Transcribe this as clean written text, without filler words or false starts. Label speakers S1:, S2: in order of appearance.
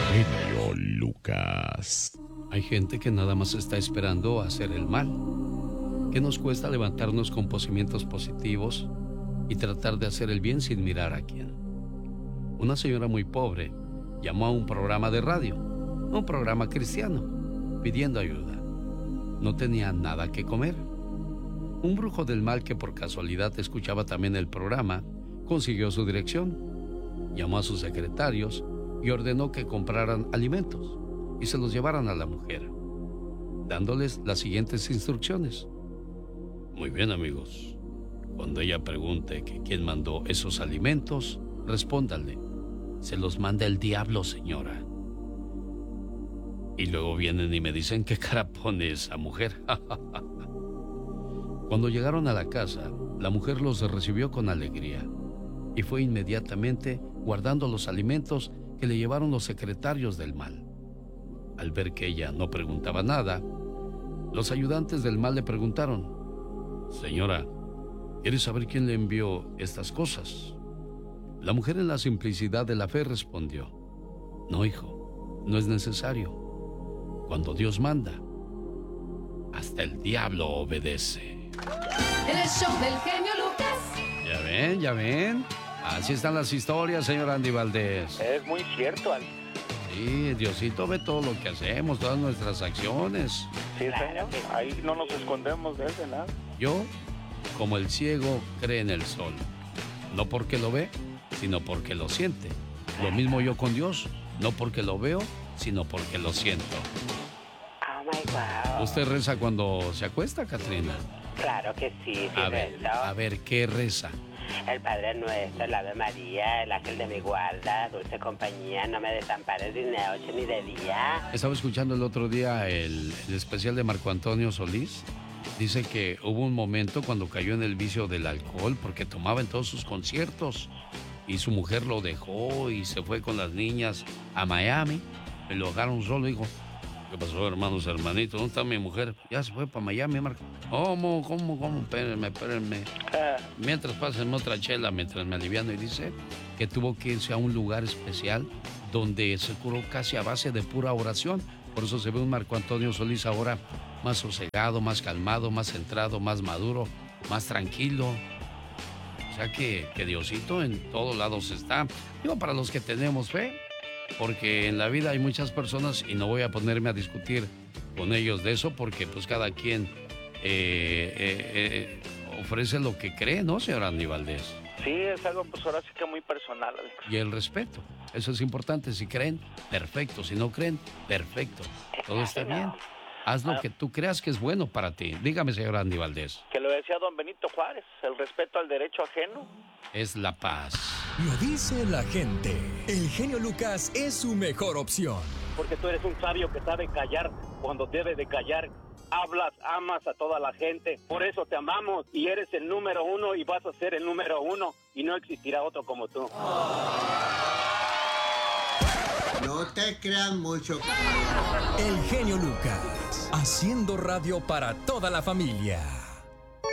S1: genio Lucas.
S2: Hay gente que nada más está esperando hacer el mal. ¿Qué nos cuesta levantarnos con pensamientos positivos y tratar de hacer el bien sin mirar a quién? Una señora muy pobre llamó a un programa de radio, un programa cristiano, pidiendo ayuda. No tenía nada que comer. Un brujo del mal que por casualidad escuchaba también el programa, consiguió su dirección, llamó a sus secretarios y ordenó que compraran alimentos y se los llevaran a la mujer, dándoles las siguientes instrucciones. Muy bien, amigos. Cuando ella pregunte que quién mandó esos alimentos, respóndanle: se los manda el diablo, señora. Y luego vienen y me dicen qué cara pone esa mujer. Cuando llegaron a la casa, la mujer los recibió con alegría y fue inmediatamente guardando los alimentos que le llevaron los secretarios del mal. Al ver que ella no preguntaba nada, los ayudantes del mal le preguntaron: señora, ¿quiere saber quién le envió estas cosas? La mujer, en la simplicidad de la fe, respondió: no, hijo, no es necesario. Cuando Dios manda, hasta el diablo obedece.
S3: En el show del genio Lucas.
S2: Ya ven, ya ven. Así están las historias, señor Andy Valdés.
S4: Es muy cierto, Alex.
S2: Sí, Diosito ve todo lo que hacemos, todas nuestras acciones.
S4: Sí, señor. Ahí no nos escondemos de él, de nada.
S2: Yo, como el ciego, cree en el sol. No porque lo ve, sino porque lo siente. Lo mismo yo con Dios. No porque lo veo, sino porque lo siento.
S5: Oh, my God.
S2: ¿Usted reza cuando se acuesta, Catrina?
S5: Claro que sí,
S2: A ver, ¿qué reza?
S5: El Padre Nuestro, el Ave María, el ángel de mi guarda, dulce compañía, no me desampares ni de noche ni de día.
S2: Estaba escuchando el otro día el especial de Marco Antonio Solís. Dice que hubo un momento cuando cayó en el vicio del alcohol porque tomaba en todos sus conciertos y su mujer lo dejó y se fue con las niñas a Miami. Me lo dejaron solo y dijo: ¿qué pasó, hermanos, hermanitos? ¿Dónde está mi mujer? Ya se fue para Miami, Marco. ¿Cómo? Espérenme. Mientras pásenme otra chela, mientras me aliviano. Y dice que tuvo que irse a un lugar especial donde se curó casi a base de pura oración. Por eso se ve un Marco Antonio Solís ahora más sosegado, más calmado, más centrado, más maduro, más tranquilo. O sea que Diosito en todos lados está. Digo, para los que tenemos fe, porque en la vida hay muchas personas, y no voy a ponerme a discutir con ellos de eso, porque pues cada quien ofrece lo que cree, ¿no, señor Andy Valdés?
S4: Sí, es algo pues ahora sí que muy personal, Alex.
S2: Y el respeto, eso es importante. Si creen, perfecto. Si no creen, perfecto. Todo está bien. Haz lo que tú creas que es bueno para ti. Dígame, señor Andy Valdés.
S4: Que lo decía don Benito Juárez, el respeto al derecho ajeno
S2: es la paz.
S6: Lo dice la gente. El genio Lucas es su mejor opción.
S7: Porque tú eres un sabio que sabe callar cuando debe de callar. Hablas, amas a toda la gente. Por eso te amamos y eres el número uno y vas a ser el número uno y no existirá otro como tú.
S8: No te creas mucho.
S6: El genio Lucas, haciendo radio para toda la familia.